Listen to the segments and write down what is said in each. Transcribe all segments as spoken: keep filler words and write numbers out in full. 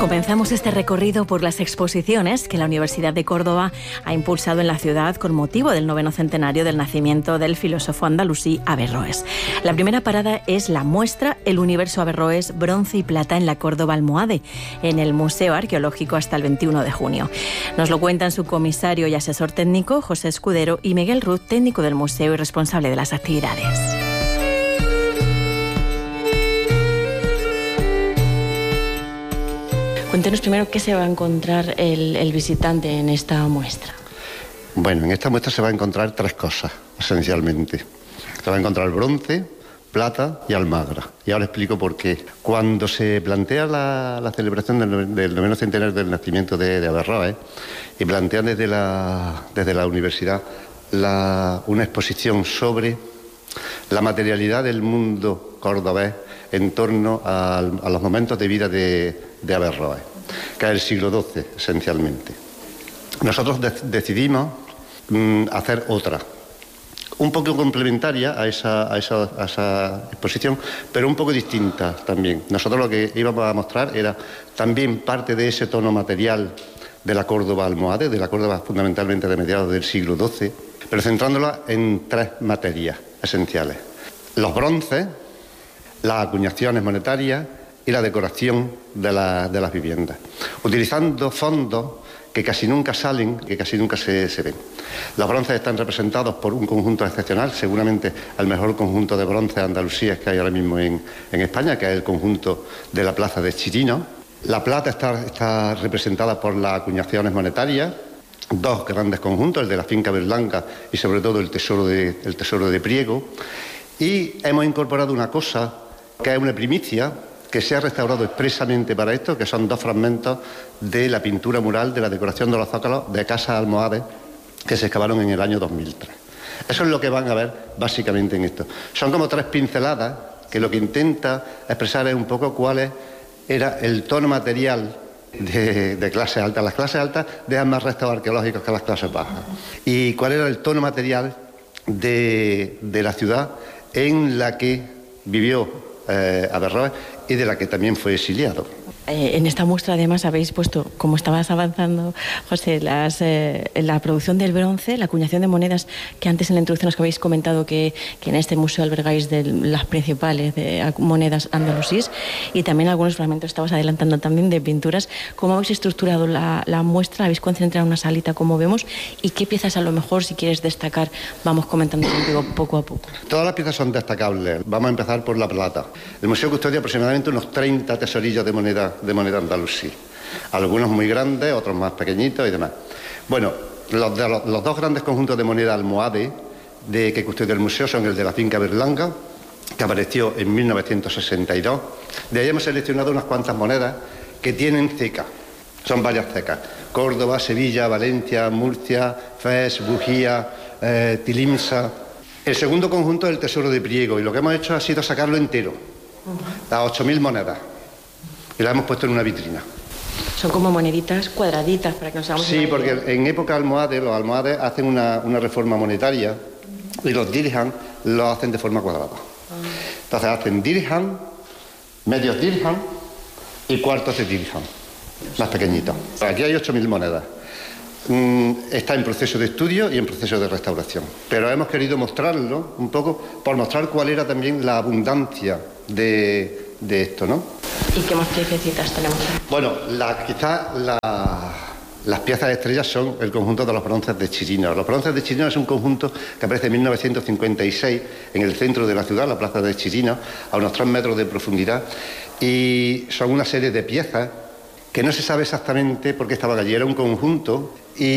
Comenzamos este recorrido por las exposiciones que la Universidad de Córdoba ha impulsado en la ciudad con motivo del noveno centenario del nacimiento del filósofo andalusí Averroes. La primera parada es la muestra El universo Averroes, bronce y plata en la Córdoba Almohade, en el Museo Arqueológico hasta el veintiuno de junio. Nos lo cuentan su comisario y asesor técnico, José Escudero, y Miguel Ruz, técnico del museo y responsable de las actividades. Cuéntenos primero qué se va a encontrar el, el visitante en esta muestra. Bueno, en esta muestra se va a encontrar tres cosas, esencialmente. Se va a encontrar bronce, plata y almagra. Y ahora explico por qué. Cuando se plantea la, la celebración del, del noveno centenario del nacimiento de, de Averroes, y plantean desde la, desde la universidad la, una exposición sobre la materialidad del mundo cordobés en torno a, a los momentos de vida de, de Averroes, que es el siglo doce, esencialmente. Nosotros de, decidimos mm, hacer otra, un poco complementaria a esa, a, esa, a esa exposición, pero un poco distinta también. Nosotros lo que íbamos a mostrar era también parte de ese tono material de la Córdoba almohade, de la Córdoba fundamentalmente de mediados del siglo doce, pero centrándola en tres materias esenciales: los bronces, las acuñaciones monetarias y la decoración de, la, de las viviendas, utilizando fondos que casi nunca salen, que casi nunca se, se ven. Los bronces están representados por un conjunto excepcional, seguramente el mejor conjunto de bronces andalusíes que hay ahora mismo en, en España, que es el conjunto de la Plaza de Chirino. La plata está, está representada por las acuñaciones monetarias, dos grandes conjuntos, el de la finca Berlanga y sobre todo el tesoro de, el tesoro de Priego. Y hemos incorporado una cosa que es una primicia, que se ha restaurado expresamente para esto, que son dos fragmentos de la pintura mural de la decoración de los zócalos de Casa Almohade, que se excavaron en el año dos mil tres. Eso es lo que van a ver básicamente en esto. Son como tres pinceladas que lo que intenta expresar es un poco cuál es, era el tono material de, de clase alta. Las clases altas dejan más restos arqueológicos que las clases bajas. Y cuál era el tono material de, de la ciudad en la que vivió Eh, Averroes y de la que también fue exiliado. Eh, en esta muestra además habéis puesto, como estabas avanzando, José, las, eh, la producción del bronce, la acuñación de monedas, que antes en la introducción os habéis comentado que, que en este museo albergáis de las principales de monedas andalusíes, y también algunos fragmentos estabas adelantando también de pinturas. ¿Cómo habéis estructurado la, la muestra? ¿Habéis concentrado en una salita como vemos? ¿Y qué piezas a lo mejor, si quieres destacar, vamos comentando contigo poco a poco? Todas las piezas son destacables. Vamos a empezar por la plata. El museo custodia aproximadamente unos treinta tesorillos de moneda de moneda andalusí, algunos muy grandes, otros más pequeñitos y demás. Bueno, los, de los, los dos grandes conjuntos de moneda almohade de que custodia el museo son el de la finca Berlanga, que apareció en mil novecientos sesenta y dos. De ahí hemos seleccionado unas cuantas monedas que tienen ceca, son varias cecas: Córdoba, Sevilla, Valencia, Murcia, Fez, Bujía, eh, Tilimsa. El segundo conjunto es el tesoro de Priego, y lo que hemos hecho ha sido sacarlo entero, las ocho mil monedas, y la hemos puesto en una vitrina. Son como moneditas cuadraditas para que nos hagamos. Sí, porque en época almohade, los almohades hacen una, una reforma monetaria y los dirham lo hacen de forma cuadrada. Ah. Entonces hacen dirham, medios dirham y cuartos de dirham, más pequeñitos. Aquí hay ocho mil monedas. Mm, está en proceso de estudio y en proceso de restauración. Pero hemos querido mostrarlo un poco por mostrar cuál era también la abundancia de, de esto, ¿no? ¿Y qué más piececitas tenemos? Bueno, la, quizás la, las piezas estrellas son el conjunto de los bronces de Chirino. Los bronces de Chirino es un conjunto que aparece en mil novecientos cincuenta y seis en el centro de la ciudad, la plaza de Chirino, a unos tres metros de profundidad, y son una serie de piezas que no se sabe exactamente por qué estaban allí. Era un conjunto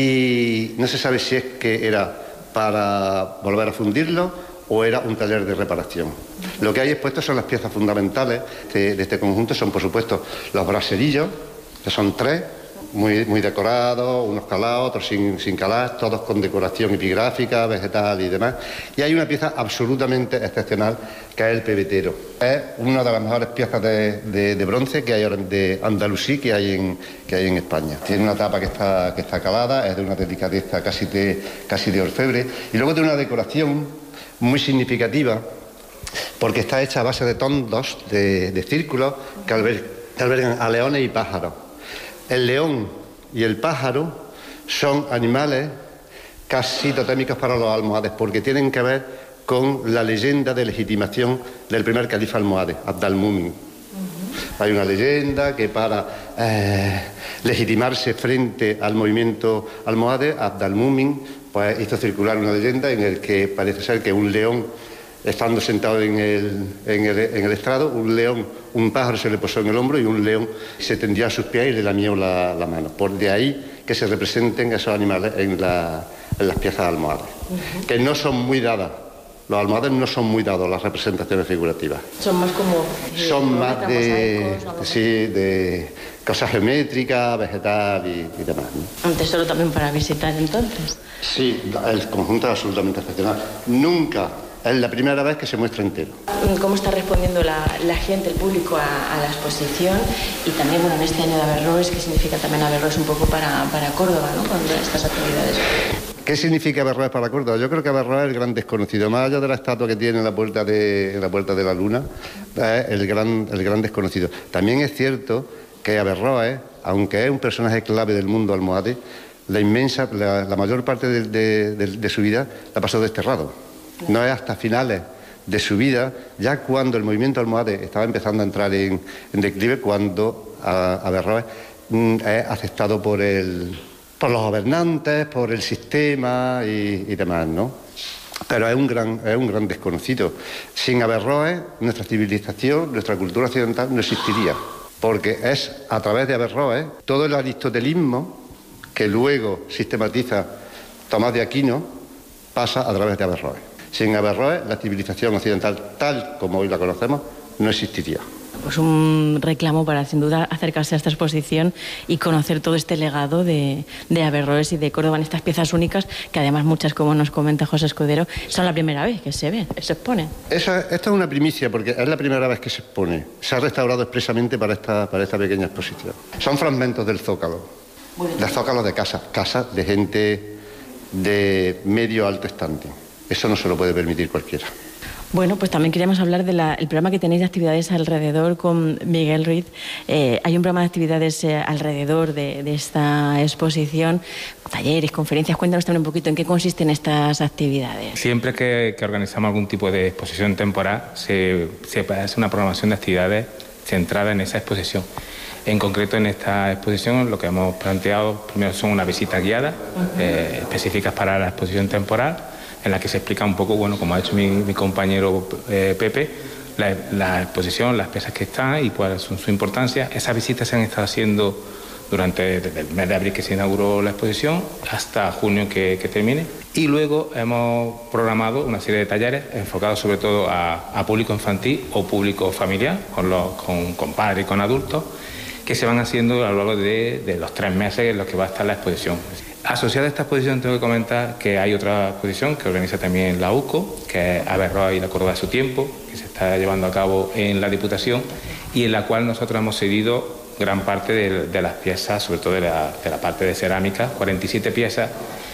y no se sabe si es que era para volver a fundirlo o era un taller de reparación. Lo que hay expuesto son las piezas fundamentales de, de este conjunto. Son, por supuesto, los braserillos, que son tres, muy, muy decorados, unos calados, otros sin, sin calar, todos con decoración epigráfica, vegetal y demás. Y hay una pieza absolutamente excepcional, que es el pebetero. Es una de las mejores piezas de, de, de bronce que hay de andalusí que hay en, que hay en España. Tiene una tapa que está, que está calada, es de una delicadeza casi de, casi de orfebre, y luego tiene una decoración muy significativa, porque está hecha a base de tondos, de, de círculos que, alber, que albergan a leones y pájaros. El león y el pájaro son animales casi totémicos para los almohades, porque tienen que ver con la leyenda de legitimación del primer califa almohade, Abd al-Mumin. Uh-huh. Hay una leyenda que para eh, legitimarse frente al movimiento almohade, Abd al-Mumin pues, hizo circular una leyenda en la que parece ser que un león, estando sentado en el, en, el, en el estrado, un león, un pájaro se le posó en el hombro y un león se tendió a sus pies y le lamió la, la mano. Por de ahí que se representen esos animales en, la, en las piezas almohades, uh-huh. que no son muy dadas. Los almohades no son muy dados las representaciones figurativas. Son más como... Son más de, sí, de cosas geométricas, vegetal y, y demás, ¿no? Un tesoro también para visitar entonces. Sí, el conjunto es absolutamente excepcional. Nunca... Es la primera vez que se muestra entero. ¿Cómo está respondiendo la, la gente, el público a, a la exposición? Y también, bueno, en este año de Averroes, ¿qué significa también Averroes un poco para, para Córdoba, ¿no? Con estas actividades. ¿Qué significa Averroes para Córdoba? Yo creo que Averroes es el gran desconocido. Más allá de la estatua que tiene en la puerta de, en la, puerta de la Luna, es el gran, el gran desconocido. También es cierto que Averroes, aunque es un personaje clave del mundo almohade, la inmensa, la, la mayor parte de, de, de, de su vida la pasó desterrado. No es hasta finales de su vida, ya cuando el movimiento almohade estaba empezando a entrar en, en declive, cuando Averroes mm, es aceptado por, el, por los gobernantes, por el sistema y, y demás, ¿no? Pero es un, gran, es un gran desconocido. Sin Averroes, nuestra civilización, nuestra cultura occidental no existiría, porque es a través de Averroes todo el aristotelismo que luego sistematiza Tomás de Aquino pasa a través de Averroes. Sin Averroes, la civilización occidental, tal como hoy la conocemos, no existiría. Pues un reclamo para, sin duda, acercarse a esta exposición y conocer todo este legado de, de Averroes y de Córdoba en estas piezas únicas, que además muchas, como nos comenta José Escudero, son la primera vez que se ven, se exponen. Esa, esta es una primicia, porque es la primera vez que se expone. Se ha restaurado expresamente para esta, para esta pequeña exposición. Son fragmentos del Zócalo, bueno, de zócalos de casas, casas de gente de medio alto estante. Eso no se lo puede permitir cualquiera. Bueno, pues también queríamos hablar del programa que tenéis de actividades alrededor con Miguel Ruiz. Eh, hay un programa de actividades eh, alrededor de, de esta exposición, talleres, conferencias. Cuéntanos también un poquito en qué consisten estas actividades. Siempre que, que organizamos algún tipo de exposición temporal, se, se hace una programación de actividades centrada en esa exposición. En concreto, en esta exposición, lo que hemos planteado primero son unas visitas guiadas uh-huh. eh, específicas para la exposición temporal, en la que se explica un poco, bueno, como ha hecho mi, mi compañero eh, Pepe, la, la exposición, las piezas que están y cuál es su, su importancia. Esas visitas se han estado haciendo durante desde el mes de abril que se inauguró la exposición hasta junio que, que termine. Y luego hemos programado una serie de talleres enfocados sobre todo a, a público infantil o público familiar, con, los, con, con padres y con adultos, que se van haciendo a lo largo de, de los tres meses en los que va a estar la exposición. Asociada a esta exposición tengo que comentar que hay otra exposición que organiza también la U C O, que es Averroes y la Córdoba de su tiempo, que se está llevando a cabo en la Diputación y en la cual nosotros hemos cedido gran parte de, de las piezas, sobre todo de la, de la parte de cerámica, cuarenta y siete piezas,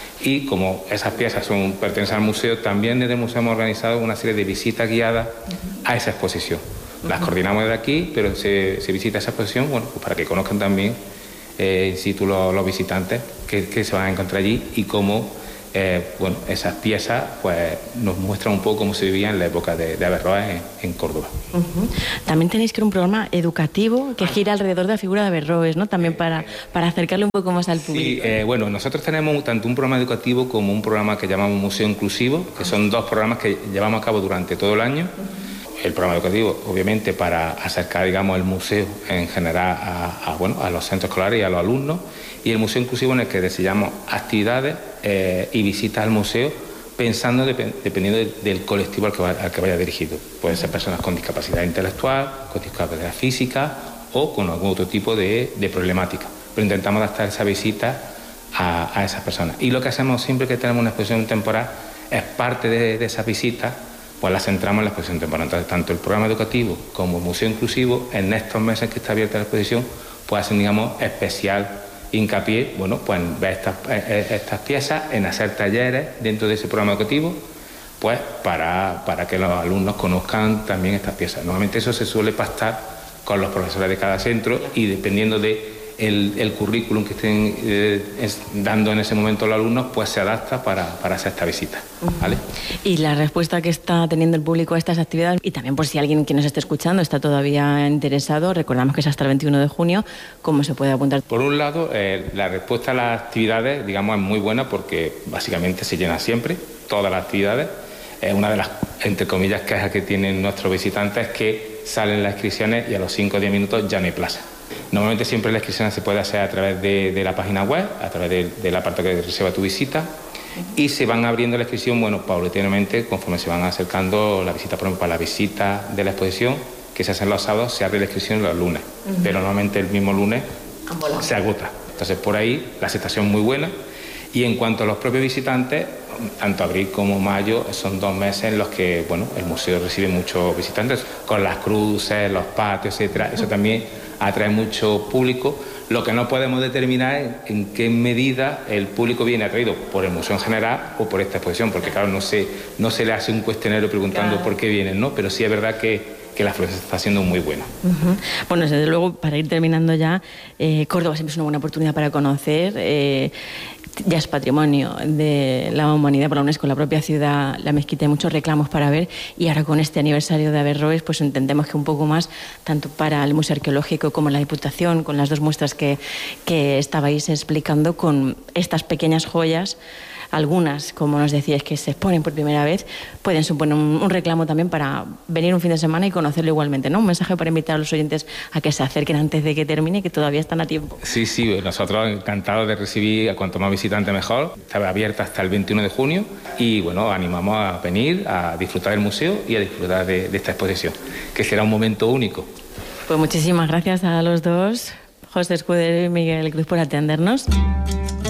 y como esas piezas son, pertenecen al museo, también desde el museo hemos organizado una serie de visitas guiadas a esa exposición. Las coordinamos desde aquí, pero se, se visita esa exposición, bueno, pues para que conozcan también eh, in situ los, los visitantes que, que se van a encontrar allí y cómo eh, bueno, esas piezas pues, nos muestran un poco cómo se vivía en la época de, de Averroes en, en Córdoba. Uh-huh. También tenéis que ir un programa educativo que gira alrededor de la figura de Averroes, ¿no? También para, para acercarle un poco más al público. Sí, eh, bueno, nosotros tenemos tanto un programa educativo como un programa que llamamos Museo Inclusivo, que son dos programas que llevamos a cabo durante todo el año. Uh-huh. El programa educativo, obviamente, para acercar, digamos, el museo en general a, a, bueno, a los centros escolares y a los alumnos, y el museo inclusivo en el que diseñamos actividades eh, y visitas al museo pensando de, dependiendo de, del colectivo al que, va, al que vaya dirigido. Pueden ser personas con discapacidad intelectual, con discapacidad física o con algún otro tipo de, de problemática. Pero intentamos adaptar esa visita a, a esas personas. Y lo que hacemos siempre que tenemos una exposición temporal es parte de, de esas visitas, pues las centramos en la exposición temporal. Entonces, tanto el programa educativo como el museo inclusivo, en estos meses que está abierta la exposición, pues hacen, digamos, especial hincapié, bueno, pues en ver estas, estas piezas, en hacer talleres dentro de ese programa educativo, pues para, para que los alumnos conozcan también estas piezas. Normalmente eso se suele pactar con los profesores de cada centro y dependiendo de el, el currículum que estén eh, es, dando en ese momento los alumnos, pues se adapta para, para hacer esta visita, ¿vale? Y la respuesta que está teniendo el público a estas actividades, y también por si alguien que nos esté escuchando está todavía interesado, recordamos que es hasta el veintiuno de junio, ¿cómo se puede apuntar? Por un lado, eh, la respuesta a las actividades, digamos, es muy buena porque básicamente se llena siempre, todas las actividades. Eh, una de las, entre comillas, quejas que tienen nuestros visitantes es que salen las inscripciones y a los cinco o diez minutos ya no hay plaza. Normalmente siempre la inscripción se puede hacer a través de, de la página web, a través de, del apartado que reserva tu visita, y se van abriendo la inscripción, bueno, paulatinamente, conforme se van acercando la visita. Por ejemplo, para la visita de la exposición, que se hace los sábados, se abre la inscripción los lunes, uh-huh. pero normalmente el mismo lunes se agota. Entonces, por ahí la aceptación es muy buena. Y en cuanto a los propios visitantes, tanto abril como mayo son dos meses en los que, bueno, el museo recibe muchos visitantes, con las cruces, los patios, etcétera. Eso también atrae mucho público. Lo que no podemos determinar es en qué medida el público viene atraído por el museo en general o por esta exposición, porque claro, no se, no se le hace un cuestionario preguntando claro. por qué vienen, ¿no? Pero sí es verdad que que la afluencia está siendo muy buena. Uh-huh. Bueno, desde luego, para ir terminando ya, eh, Córdoba siempre es una buena oportunidad para conocer. Eh, ya es patrimonio de la humanidad por la UNESCO, la propia ciudad, la mezquita, hay muchos reclamos para ver, y ahora con este aniversario de Averroes, pues entendemos que un poco más, tanto para el Museo Arqueológico como la Diputación, con las dos muestras que, que estabais explicando, con estas pequeñas joyas, algunas, como nos decíais, que se exponen por primera vez, pueden suponer un, un reclamo también para venir un fin de semana y conocerlo igualmente, ¿no? Un mensaje para invitar a los oyentes a que se acerquen antes de que termine, que todavía están a tiempo. Sí, sí, nosotros encantados de recibir a cuanto más visitantes mejor. Está abierta hasta el veintiuno de junio y, bueno, animamos a venir a disfrutar del museo y a disfrutar de, de esta exposición, que será un momento único. Pues muchísimas gracias a los dos, José Escudero y Miguel Cruz, por atendernos.